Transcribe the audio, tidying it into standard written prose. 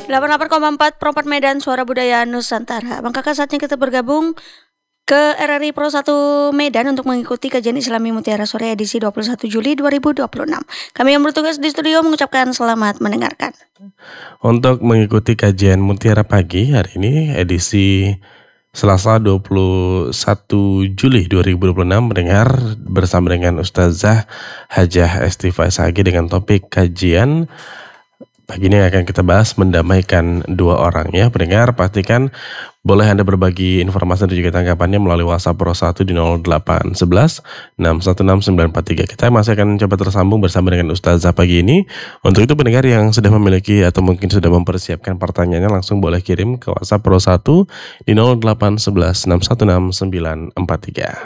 88,4 Pro 4 Medan, Suara Budaya Nusantara. Bang Kakak, saatnya kita bergabung ke RRI Pro 1 Medan untuk mengikuti kajian Islami Mutiara Sore edisi 21 Juli 2026. Kami yang bertugas di studio mengucapkan selamat mendengarkan. Untuk mengikuti kajian Mutiara Pagi hari ini edisi Selasa 21 Juli 2026 mendengar bersama dengan Ustazah Hajah Estiva SHG dengan topik kajian pagi ini akan kita bahas mendamaikan dua orang ya. Pendengar, pastikan boleh Anda berbagi informasi dan juga tanggapannya melalui WhatsApp Pro 1 di 0811 616 943. Kita masih akan coba tersambung bersama dengan Ustazah pagi ini. Untuk itu pendengar yang sudah memiliki atau mungkin sudah mempersiapkan pertanyaannya langsung boleh kirim ke WhatsApp Pro 1 di 0811 616 943.